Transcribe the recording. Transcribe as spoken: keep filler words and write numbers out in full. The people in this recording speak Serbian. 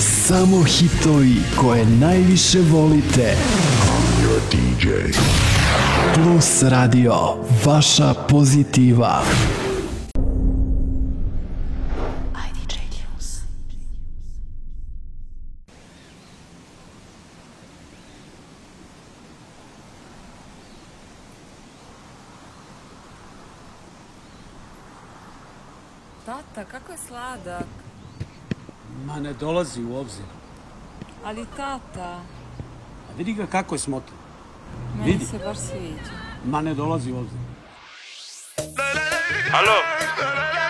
Samo hitovi koje najviše volite. I'm your D J. Plus Radio, vaša pozitiva. Tata, kako je sladak. Ma ne dolazi u obzir. Ali tata, A vidi ga kako je smotan. meni Vidi. se baš sviđa. Ma ne dolazi u obzir. Alo,